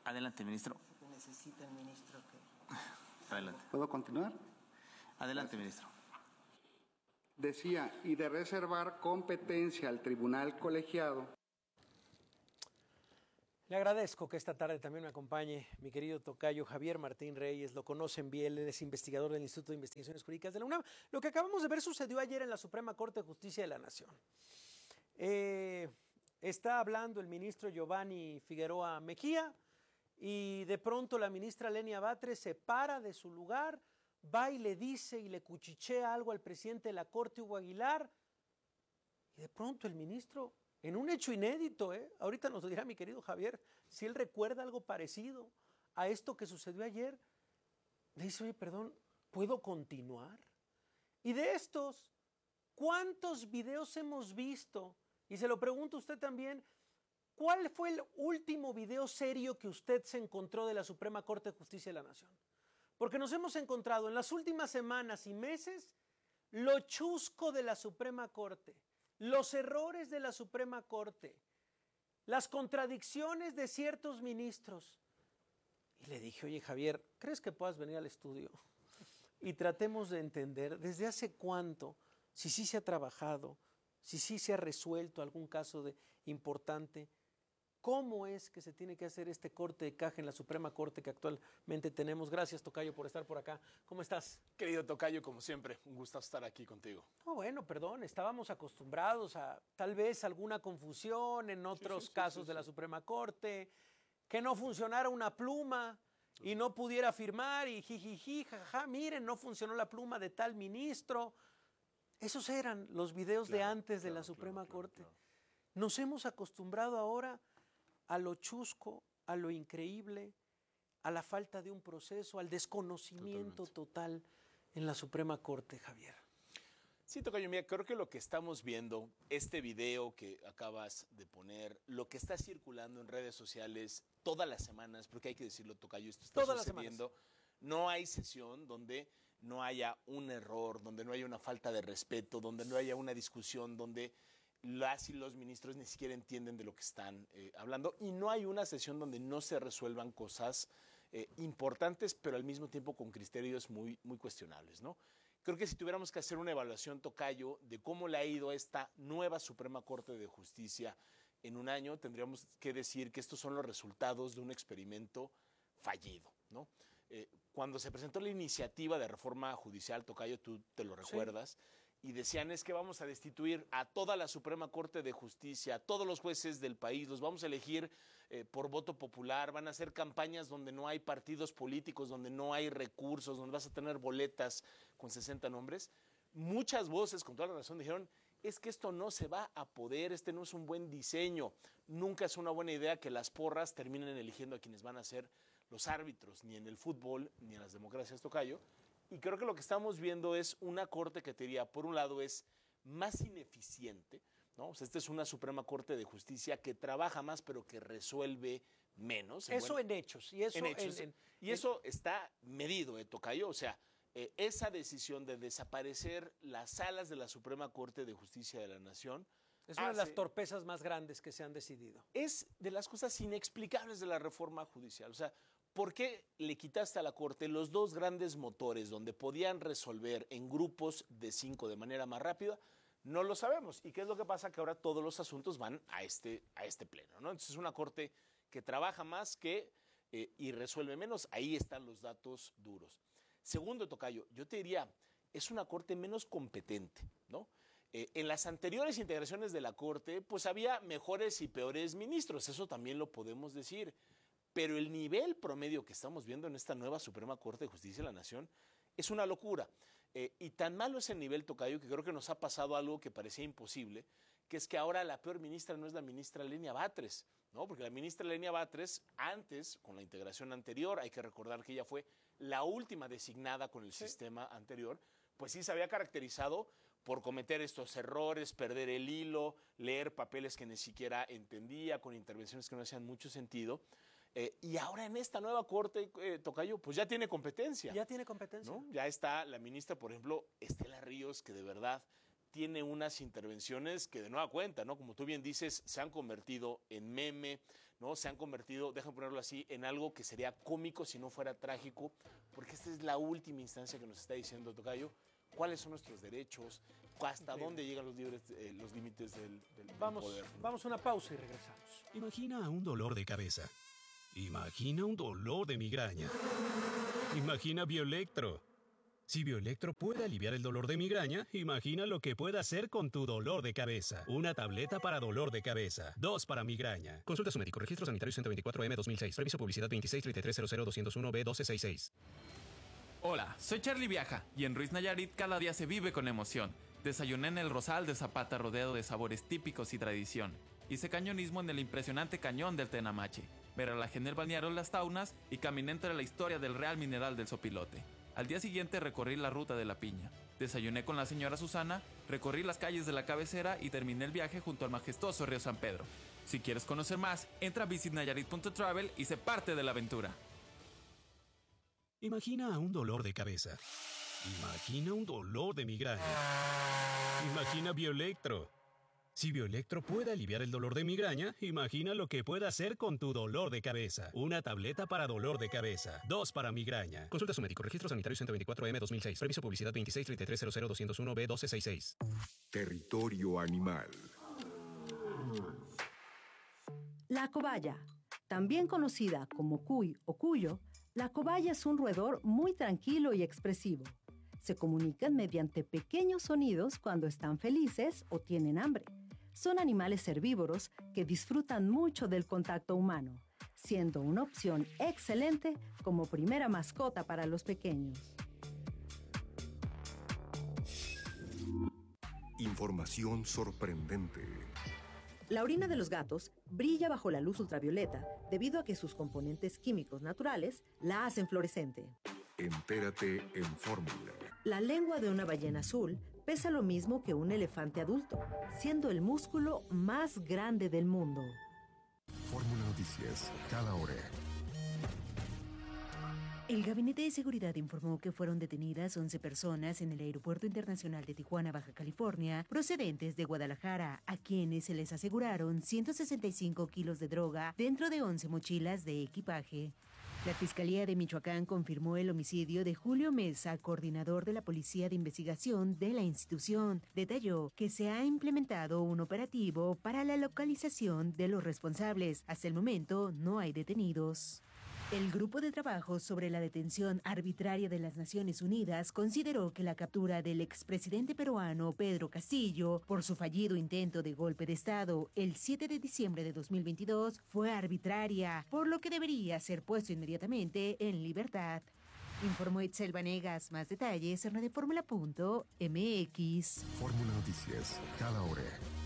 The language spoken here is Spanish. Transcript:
Adelante, ministro. Necesita el ministro que... Adelante. ¿Puedo continuar? Adelante, ministro. Decía, y de reservar competencia al tribunal colegiado. Le agradezco que esta tarde también me acompañe mi querido tocayo Javier Martín Reyes. Lo conocen bien, él es investigador del Instituto de Investigaciones Jurídicas de la UNAM. Lo que acabamos de ver sucedió ayer en la Suprema Corte de Justicia de la Nación. Está hablando el ministro Giovanni Figueroa Mejía y de pronto la ministra Lenia Batres se para de su lugar, va y le dice y le cuchichea algo al presidente de la Corte, Hugo Aguilar, y de pronto el ministro, en un hecho inédito, ahorita nos lo dirá mi querido Javier, si él recuerda algo parecido a esto que sucedió ayer, le dice, oye, perdón, ¿puedo continuar? Y de estos, ¿cuántos videos hemos visto? Y se lo pregunto a usted también, ¿cuál fue el último video serio que usted se encontró de la Suprema Corte de Justicia de la Nación? Porque nos hemos encontrado en las últimas semanas y meses lo chusco de la Suprema Corte, los errores de la Suprema Corte, las contradicciones de ciertos ministros. Y le dije, oye Javier, ¿crees que puedas venir al estudio? Y tratemos de entender desde hace cuánto, si sí se ha trabajado, si sí se ha resuelto algún caso importante, ¿cómo es que se tiene que hacer este corte de caja en la Suprema Corte que actualmente tenemos? Gracias, tocayo, por estar por acá. ¿Cómo estás? Querido tocayo, como siempre, un gusto estar aquí contigo. No, bueno, perdón, estábamos acostumbrados a tal vez alguna confusión en otros casos de la Suprema Corte, que no funcionara una pluma y no pudiera firmar y jijiji, jajaja, miren, no funcionó la pluma de tal ministro. Esos eran los videos de antes de la Suprema Corte. Nos hemos acostumbrado ahora a lo chusco, a lo increíble, a la falta de un proceso, al desconocimiento total en la Suprema Corte, Javier. Sí, tocayo, mira, creo que lo que estamos viendo, este video que acabas de poner, lo que está circulando en redes sociales todas las semanas, porque hay que decirlo, tocayo, esto está todas sucediendo. Las semanas. No hay sesión donde no haya un error, donde no haya una falta de respeto, donde no haya una discusión, donde las y los ministros ni siquiera entienden de lo que están hablando, y no hay una sesión donde no se resuelvan cosas importantes, pero al mismo tiempo con criterios muy, muy cuestionables, ¿no? Creo que si tuviéramos que hacer una evaluación, tocayo, de cómo le ha ido a esta nueva Suprema Corte de Justicia en un año, tendríamos que decir que estos son los resultados de un experimento fallido, ¿no? Cuando se presentó la iniciativa de reforma judicial, tocayo, tú te lo recuerdas, y decían es que vamos a destituir a toda la Suprema Corte de Justicia, a todos los jueces del país, los vamos a elegir por voto popular, van a hacer campañas donde no hay partidos políticos, donde no hay recursos, donde vas a tener boletas con 60 nombres. Muchas voces, con toda la razón, dijeron, es que esto no se va a poder, este no es un buen diseño, nunca es una buena idea que las porras terminen eligiendo a quienes van a ser los árbitros, ni en el fútbol, ni en las democracias, tocayo. Y creo que lo que estamos viendo es una corte que te diría, por un lado, es más ineficiente, ¿no? O sea, esta es una Suprema Corte de Justicia que trabaja más, pero que resuelve menos. Eso en hechos. Y eso, y eso está medido, tocayo. O sea, esa decisión de desaparecer las salas de la Suprema Corte de Justicia de la Nación es una de las torpezas más grandes que se han decidido. Es de las cosas inexplicables de la reforma judicial. O sea, ¿por qué le quitaste a la Corte los dos grandes motores donde podían resolver en grupos de 5 de manera más rápida? No lo sabemos. ¿Y qué es lo que pasa? Que ahora todos los asuntos van a este pleno, ¿no? Entonces es una Corte que trabaja más y resuelve menos. Ahí están los datos duros. Segundo, tocayo, yo te diría, es una Corte menos competente, ¿no? En las anteriores integraciones de la Corte, pues había mejores y peores ministros, eso también lo podemos decir. Pero el nivel promedio que estamos viendo en esta nueva Suprema Corte de Justicia de la Nación es una locura. Y tan malo es el nivel, tocayo, que creo que nos ha pasado algo que parecía imposible, que es que ahora la peor ministra no es la ministra Lenia Batres, ¿no? Porque la ministra Lenia Batres, antes, con la integración anterior, hay que recordar que ella fue la última designada con el sistema anterior, pues sí se había caracterizado por cometer estos errores, perder el hilo, leer papeles que ni siquiera entendía, con intervenciones que no hacían mucho sentido. Y ahora en esta nueva Corte, tocayo, pues ya tiene competencia. Ya tiene competencia. ¿No? Ya está la ministra, por ejemplo, Estela Ríos, que de verdad tiene unas intervenciones que de nueva cuenta, ¿no? Como tú bien dices, se han convertido en meme, ¿no? Se han convertido, déjame ponerlo así, en algo que sería cómico si no fuera trágico, porque esta es la última instancia que nos está diciendo Tocayo, cuáles son nuestros derechos, hasta dónde llegan los límites del poder. Vamos a una pausa y regresamos. Imagina un dolor de cabeza. Imagina un dolor de migraña. Imagina Bioelectro. Si Bioelectro puede aliviar el dolor de migraña, imagina lo que puede hacer con tu dolor de cabeza. Una tableta para dolor de cabeza. 2 para migraña. Consulta a su médico. Registro sanitario 124M-2006. Reviso publicidad 2633000201B1266. Hola, soy Charlie Viaja y en Ruiz Nayarit cada día se vive con emoción. Desayuné en el Rosal de Zapata rodeado de sabores típicos y tradición. Hice cañonismo en el impresionante cañón del Tenamache. Me relajé en el balneario Las Taunas y caminé entre la historia del Real Mineral del Sopilote. Al día siguiente recorrí la ruta de la Piña. Desayuné con la señora Susana, recorrí las calles de la cabecera y terminé el viaje junto al majestuoso río San Pedro. Si quieres conocer más, entra a visitnayarit.travel y sé parte de la aventura. Imagina un dolor de cabeza. Imagina un dolor de migraña. Imagina Bioelectro. Si Bioelectro puede aliviar el dolor de migraña, imagina lo que puede hacer con tu dolor de cabeza. Una tableta para dolor de cabeza. 2 para migraña. Consulta a su médico. Registro sanitario 124M-2006. Reviso publicidad 2633000201B1266. Territorio animal. La cobaya, también conocida como cuy o cuyo, la cobaya es un roedor muy tranquilo y expresivo. Se comunican mediante pequeños sonidos cuando están felices o tienen hambre. Son animales herbívoros que disfrutan mucho del contacto humano, siendo una opción excelente como primera mascota para los pequeños. Información sorprendente. La orina de los gatos brilla bajo la luz ultravioleta debido a que sus componentes químicos naturales la hacen fluorescente. Entérate en Fórmula. La lengua de una ballena azul pesa lo mismo que un elefante adulto, siendo el músculo más grande del mundo. Fórmula Noticias, cada hora. El Gabinete de Seguridad informó que fueron detenidas 11 personas en el Aeropuerto Internacional de Tijuana, Baja California, procedentes de Guadalajara, a quienes se les aseguraron 165 kilos de droga dentro de 11 mochilas de equipaje. La Fiscalía de Michoacán confirmó el homicidio de Julio Mesa, coordinador de la Policía de Investigación de la institución. Detalló que se ha implementado un operativo para la localización de los responsables. Hasta el momento no hay detenidos. El Grupo de Trabajo sobre la Detención Arbitraria de las Naciones Unidas consideró que la captura del expresidente peruano Pedro Castillo por su fallido intento de golpe de Estado el 7 de diciembre de 2022 fue arbitraria, por lo que debería ser puesto inmediatamente en libertad. Informó Itzel Vanegas. Más detalles en radioformula.mx. Fórmula Noticias, cada hora.